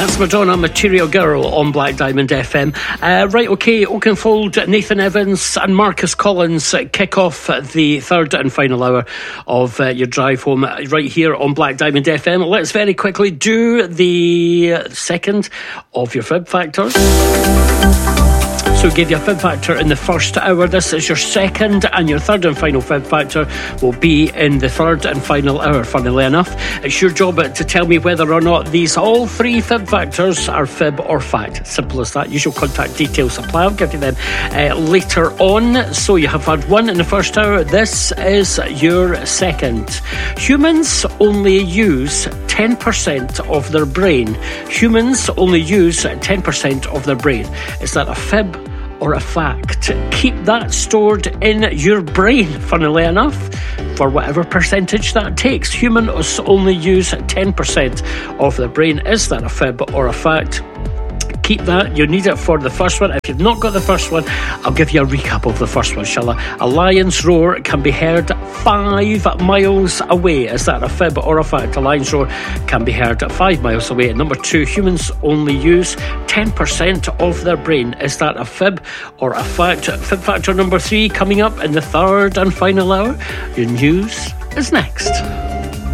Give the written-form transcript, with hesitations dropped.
That's Madonna, Material Girl on Black Diamond FM. Right, OK, Oakenfold, Nathan Evans and Marcus Collins kick off the third and final hour of your drive home right here on Black Diamond FM. Let's very quickly do the second of your Fib Factors. So give you a Fib Factor in the first hour. This is your second, and your third and final Fib Factor will be in the third and final hour, funnily enough. It's your job to tell me whether or not these all three Fib Factors are fib or fact. Simple as that. Usual contact details apply. I'll give you them later on. So you have had one in the first hour. This is your second. Humans only use 10% of their brain. Humans only use 10% of their brain. Is that a fib or a fact? Keep that stored in your brain, funnily enough, for whatever percentage that takes. Humans only use 10% of their brain. Is that a fib or a fact? Keep that. You need it for the first one. If you've not got the first one, I'll give you a recap of the first one, shall I? A lion's roar can be heard 5 miles away. Is that a fib or a fact? A lion's roar can be heard 5 miles away. And number 2, humans only use 10% of their brain. Is that a fib or a fact? Fib factor number 3 coming up in the third and final hour. Your news is next.